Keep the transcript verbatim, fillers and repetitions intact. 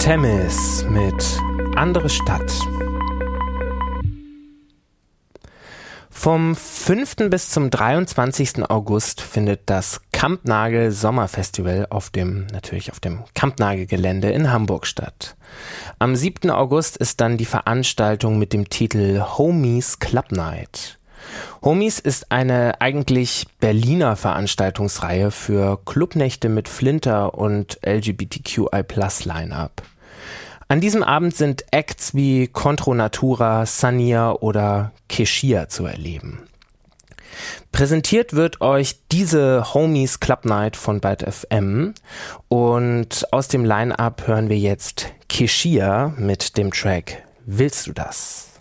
Temis mit Andere Stadt. Vom fünften bis zum dreiundzwanzigsten August findet das Kampnagel Sommerfestival auf dem, natürlich auf dem Kampnagel-Gelände in Hamburg statt. Am siebten August ist dann die Veranstaltung mit dem Titel Homies Club Night. Homies ist eine eigentlich Berliner Veranstaltungsreihe für Clubnächte mit Flinter und L G B T Q I Plus Line-Up. An diesem Abend sind Acts wie Contro Natura, Sania oder Keshia zu erleben. Präsentiert wird euch diese Homies Club Night von Byte F M und aus dem Line-Up hören wir jetzt Keshia mit dem Track Willst du das?